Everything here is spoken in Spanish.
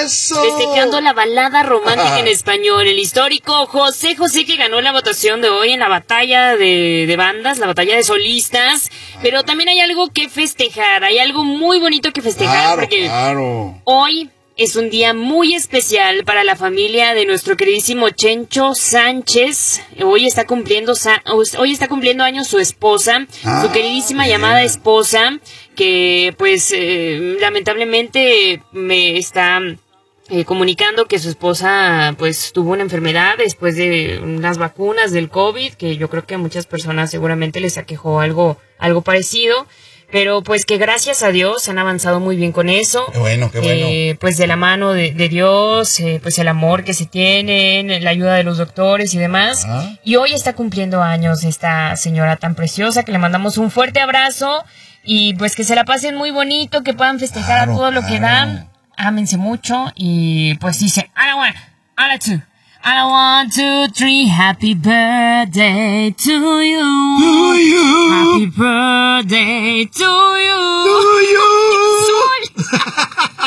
¡Eso! Festejando la balada romántica en español, el histórico José José, que ganó la votación de hoy en la batalla de bandas, la batalla de solistas. Pero también hay algo que festejar, hay algo muy bonito que festejar, porque hoy es un día muy especial para la familia de nuestro queridísimo Chencho Sánchez. Hoy está cumpliendo años su esposa, su queridísima llamada esposa, que pues lamentablemente me está comunicando que su esposa pues tuvo una enfermedad después de unas vacunas del COVID, que yo creo que a muchas personas seguramente les aquejó algo parecido. Pero pues que gracias a Dios han avanzado muy bien con eso. Qué bueno. Pues de la mano de Dios, pues el amor que se tienen, la ayuda de los doctores y demás. Y hoy está cumpliendo años esta señora tan preciosa, que le mandamos un fuerte abrazo. Y pues que se la pasen muy bonito, que puedan festejar a todo lo que dan. Ámense mucho. Y pues dice, I want 2, 3, happy birthday to you. Happy birthday to you.